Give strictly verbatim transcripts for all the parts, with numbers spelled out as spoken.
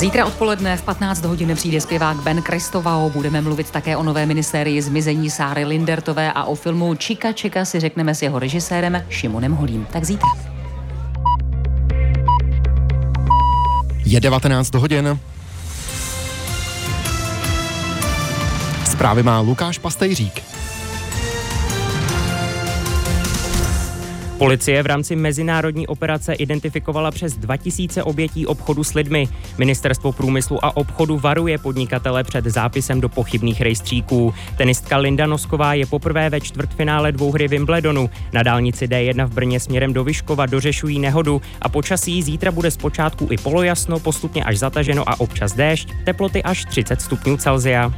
Zítra odpoledne v patnáct hodin přijde zpěvák Ben Kristovao. Budeme mluvit také o nové minisérii Zmizení Sáry Lindertové a o filmu Čika Čika si řekneme s jeho režisérem Šimonem Holím. Tak zítra. Je devatenáct hodin. Zprávy má Lukáš Pastejřík. Policie v rámci mezinárodní operace identifikovala přes dva tisíce obětí obchodu s lidmi. Ministerstvo průmyslu a obchodu varuje podnikatele před zápisem do pochybných rejstříků. Tenistka Linda Nosková je poprvé ve čtvrtfinále dvouhry Wimbledonu. Na dálnici D jedna v Brně směrem do Vyškova dořešují nehodu a počasí zítra bude zpočátku i polojasno, postupně až zataženo a občas déšť, teploty až třicet stupňů Celsia.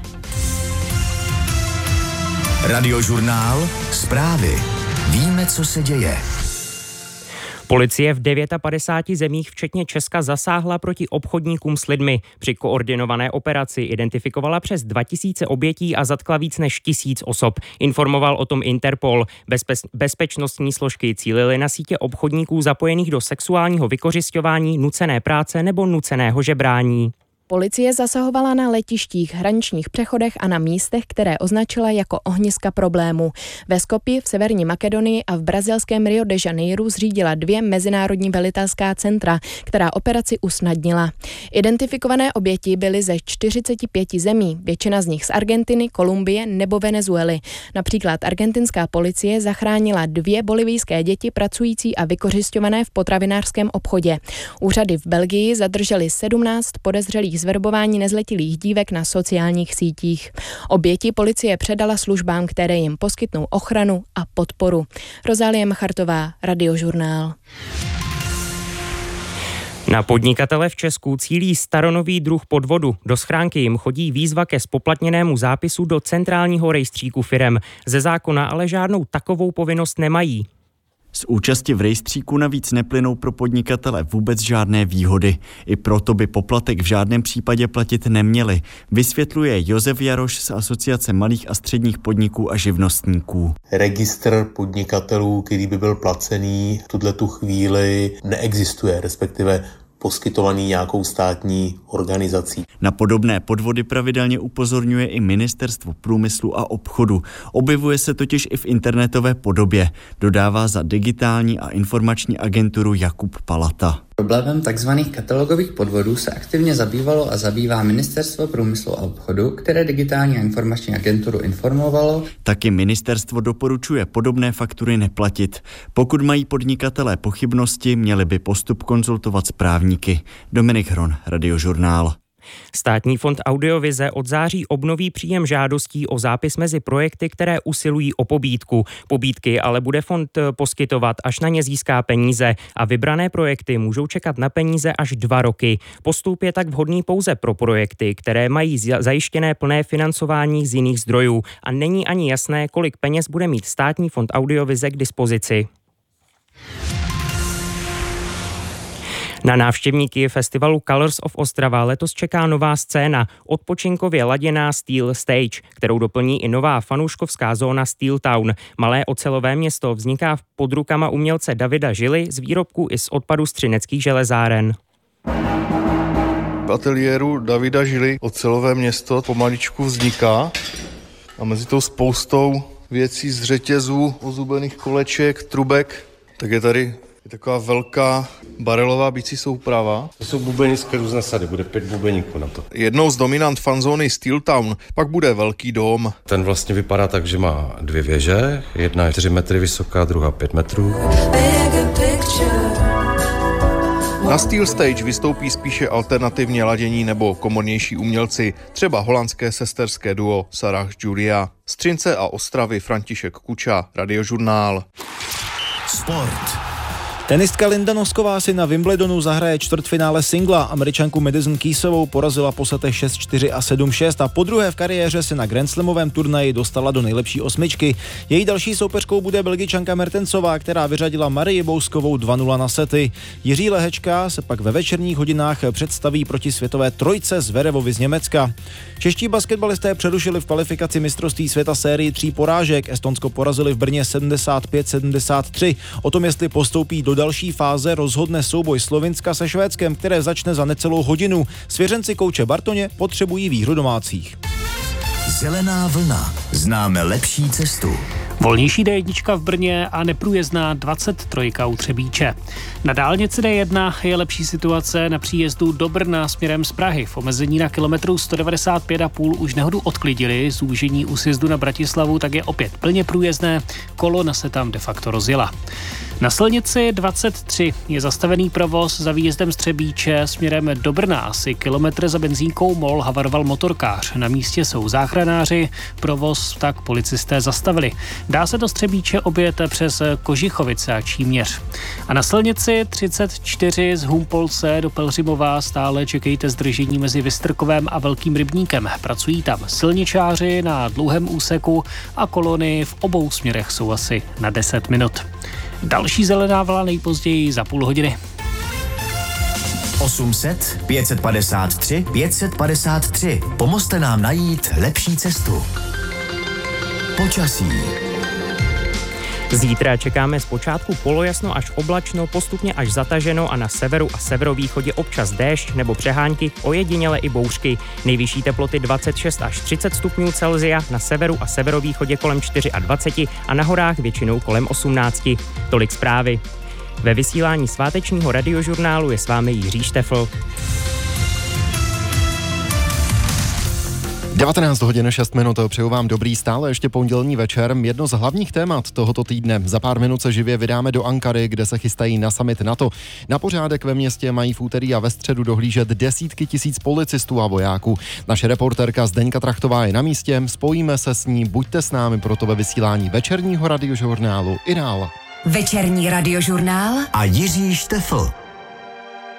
Radiožurnál, zprávy. Víme, co se děje. Policie v padesát devět zemích, včetně Česka, zasáhla proti obchodníkům s lidmi. Při koordinované operaci identifikovala přes dva tisíce obětí a zatkla víc než tisíc osob. Informoval o tom Interpol. Bezpe- bezpečnostní složky cílily na sítě obchodníků zapojených do sexuálního vykořisťování, nucené práce nebo nuceného žebrání. Policie zasahovala na letištích, hraničních přechodech a na místech, které označila jako ohniska problému. Ve Skopji, v Severní Makedonii a v brazilském Rio de Janeiro zřídila dvě mezinárodní velitelská centra, která operaci usnadnila. Identifikované oběti byly ze čtyřicet pět zemí, většina z nich z Argentiny, Kolumbie nebo Venezuely. Například argentinská policie zachránila dvě bolivijské děti pracující a vykořisťované v potravinářském obchodě. Úřady v Belgii zadržely sedmnáct podezřelých zverbování nezletilých dívek na sociálních sítích. Oběti policie předala službám, které jim poskytnou ochranu a podporu. Rozálie Machartová, Radiožurnál. Na podnikatele v Česku cílí staronový druh podvodu. Do schránky jim chodí výzva ke zpoplatněnému zápisu do centrálního rejstříku firem. Ze zákona ale žádnou takovou povinnost nemají. Z účasti v rejstříku navíc neplynou pro podnikatele vůbec žádné výhody. I proto by poplatek v žádném případě platit neměli, vysvětluje Josef Jaroš z Asociace malých a středních podniků a živnostníků. Registr podnikatelů, který by byl placený, v tuto chvíli neexistuje, respektive poskytovaný nějakou státní organizací. Na podobné podvody pravidelně upozorňuje i Ministerstvo průmyslu a obchodu. Objevuje se totiž i v internetové podobě, dodává za digitální a informační agenturu Jakub Palata. Problémem tzv. Katalogových podvodů se aktivně zabývalo a zabývá Ministerstvo průmyslu a obchodu, které digitální a informační agenturu informovalo. Taky ministerstvo doporučuje podobné faktury neplatit. Pokud mají podnikatelé pochybnosti, měli by postup konzultovat s právníky. Dominik Hron, Radiožurnál. Státní fond Audiovize od září obnoví příjem žádostí o zápis mezi projekty, které usilují o pobídku. Pobídky ale bude fond poskytovat, až na ně získá peníze a vybrané projekty můžou čekat na peníze až dva roky. Postup je tak vhodný pouze pro projekty, které mají zajištěné plné financování z jiných zdrojů a není ani jasné, kolik peněz bude mít Státní fond Audiovize k dispozici. Na návštěvníky festivalu Colors of Ostrava letos čeká nová scéna, odpočinkově laděná Steel Stage, kterou doplní i nová fanouškovská zóna Steel Town. Malé ocelové město vzniká pod rukama umělce Davida Žily z výrobků i z odpadu z třineckých železáren. V ateliéru Davida Žily ocelové město pomaličku vzniká a mezi tou spoustou věcí z řetězů, ozubených koleček, trubek, tak je tady je taková velká barelová bicí souprava. To jsou bubenické různé sady, bude pět bubeníků na to. Jednou z dominant fanzóny Steel Town pak bude velký dom. Ten vlastně vypadá tak, že má dvě věže, jedna je čtyři metry vysoká, druhá pět metrů. Na Steel Stage vystoupí spíše alternativně ladění nebo komornější umělci, třeba holandské sesterské duo Sarah Julia. Z Třince a Ostravy František Kuča, Radiožurnál. Sport. Tenistka Linda Nosková si na Wimbledonu zahraje čtvrtfinále singla. Američanku Madison Keysovou porazila po setech šest čtyři a sedm šest a podruhé v kariéře se na Grand Slamovém turnaji dostala do nejlepší osmičky. Její další soupeřkou bude Belgičanka Mertensová, která vyřadila Marii Bouskovou dva nula na sety. Jiří Lehečka se pak ve večerních hodinách představí proti světové trojce Zverevovi z Německa. Čeští basketbalisté přerušili v kvalifikaci mistrovství světa sérii tří porážek. Estonsko porazili v Brně sedmdesát pět sedmdesát tři. O tom, jestli postoupí do do další fáze rozhodne souboj Slovinska se Švédskem, které začne za necelou hodinu. Svěřenci kouče Bartoně potřebují výhru domácích. Zelená vlna. Známe lepší cestu. Volnější D jedna v Brně a neprůjezdná dvacet tři u Třebíče. Na dálnici D jedna je lepší situace na příjezdu do Brna směrem z Prahy. V omezení na kilometru sto devadesát pět a půl už nehodu odklidili. Zúžení u sjezdu na Bratislavu tak je opět plně průjezdné. Kolona se tam de facto rozjela. Na silnici dvacet tři je zastavený provoz za výjezdem z Třebíče směrem do Brna. Asi kilometr za benzínkou MOL havaroval motorkář. Na místě jsou záchranáři, provoz tak policisté zastavili. Dá se do Třebíče objet přes Kožichovice a Číměř. A na silnici třicet čtyři z Humpolce do Pelhřimova stále čekejte zdržení mezi Vystrkovem a Velkým Rybníkem. Pracují tam silničáři na dlouhém úseku a kolony v obou směrech jsou asi na deset minut. Další zelená vlna nejpozději za půl hodiny. osm set, pět set padesát tři, pět set padesát tři. Pomozte nám najít lepší cestu. Počasí. Zítra čekáme zpočátku polojasno až oblačno, postupně až zataženo a na severu a severovýchodě občas déšť nebo přehánky, ojediněle i bouřky. Nejvyšší teploty dvacet šest až třicet stupňů Celsia, na severu a severovýchodě kolem dvacet čtyři a na horách většinou kolem osmnáct. Tolik zprávy. Ve vysílání svátečního radiožurnálu je s vámi Jiří Štefl. devatenáct hodin šest minut, přeju vám dobrý stále ještě pondělní večer. Jedno z hlavních témat tohoto týdne. Za pár minut se živě vydáme do Ankary, kde se chystají na summit NATO. Na pořádek ve městě mají v úterý a ve středu dohlížet desítky tisíc policistů a vojáků. Naše reportérka Zdeňka Trachtová je na místě, spojíme se s ní, buďte s námi proto ve vysílání večerního radiožurnálu i dál. Večerní radiožurnál a Jiří Štefl.